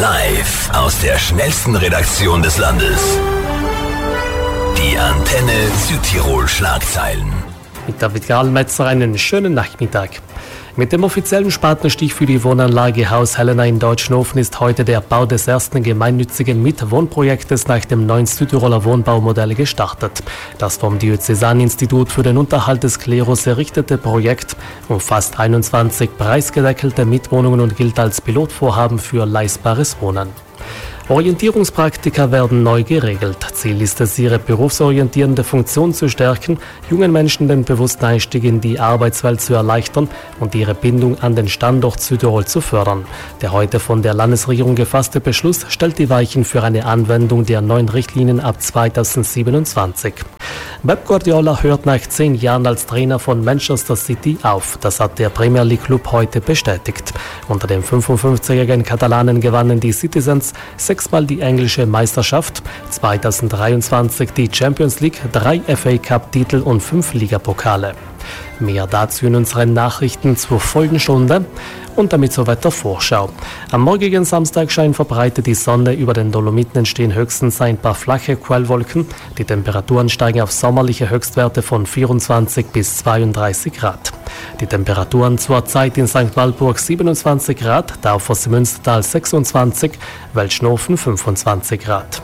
Live aus der schnellsten Redaktion des Landes. Die Antenne Südtirol Schlagzeilen. Mit David Garlmetzer einen schönen Nachmittag. Mit dem offiziellen Spatenstich für die Wohnanlage Haus Helena in Deutschnofen ist heute der Bau des ersten gemeinnützigen Mitwohnprojektes nach dem neuen Südtiroler Wohnbaumodell gestartet. Das vom Diözesaninstitut für den Unterhalt des Klerus errichtete Projekt umfasst 21 preisgedeckelte Mietwohnungen und gilt als Pilotvorhaben für leistbares Wohnen. Orientierungspraktika werden neu geregelt. Ziel ist es, ihre berufsorientierende Funktion zu stärken, jungen Menschen den bewussten Einstieg in die Arbeitswelt zu erleichtern und ihre Bindung an den Standort Südtirol zu fördern. Der heute von der Landesregierung gefasste Beschluss stellt die Weichen für eine Anwendung der neuen Richtlinien ab 2027. Pep Guardiola hört nach 10 Jahren als Trainer von Manchester City auf. Das hat der Premier League Club heute bestätigt. Unter den 55-jährigen Katalanen gewannen die Citizens 6-mal die englische Meisterschaft, 2023 die Champions League, 3 FA Cup-Titel und 5 Ligapokale. Mehr dazu in unseren Nachrichten zur folgenden Stunde und damit zur Wettervorschau. Am morgigen Samstag scheint verbreitet die Sonne, über den Dolomiten entstehen höchstens ein paar flache Quellwolken. Die Temperaturen steigen auf sommerliche Höchstwerte von 24 bis 32 Grad. Die Temperaturen zurzeit in St. Walburg 27 Grad, Daufers Münstertal 26, Weltschnofen 25 Grad.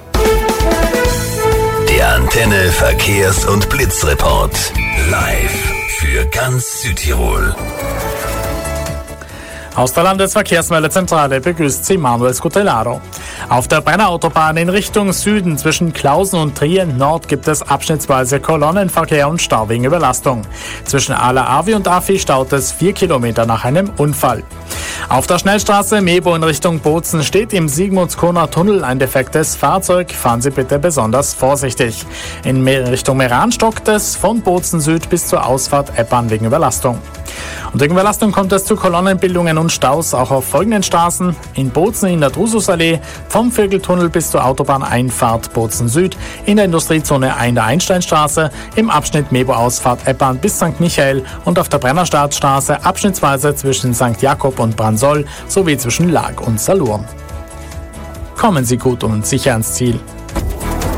Der Antenne Verkehrs- und Blitzreport. Live für ganz Südtirol. Aus der Landesverkehrsmeldezentrale begrüßt Sie Manuel Scutellaro. Auf der Brenner-Autobahn in Richtung Süden zwischen Klausen und Trien Nord gibt es abschnittsweise Kolonnenverkehr und Stau wegen Überlastung. Zwischen Ala-Avi und Afi staut es 4 Kilometer nach einem Unfall. Auf der Schnellstraße Mebo in Richtung Bozen steht im Sigmundskoner Tunnel ein defektes Fahrzeug. Fahren Sie bitte besonders vorsichtig. In Richtung Meran stockt es von Bozen Süd bis zur Ausfahrt Eppan wegen Überlastung. Und wegen Überlastung kommt es zu Kolonnenbildungen und Staus auch auf folgenden Straßen. In Bozen in der Drususallee, vom Vögeltunnel bis zur Autobahneinfahrt Bozen Süd, in der Industriezone in der Einsteinstraße, im Abschnitt Mebo-Ausfahrt Eppan bis St. Michael und auf der Brennerstadtstraße abschnittsweise zwischen St. Jakob und Bransoll sowie zwischen Lag und Salurn. Kommen Sie gut und sicher ans Ziel.